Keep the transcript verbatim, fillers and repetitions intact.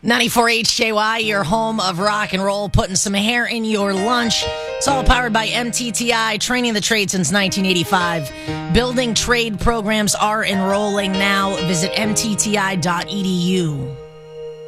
ninety-four H J Y, your home of rock and roll, putting some hair in your lunch. It's all powered by M T T I, training the trade since nineteen eighty-five. Building trade programs are enrolling now. Visit M T T I dot E D U.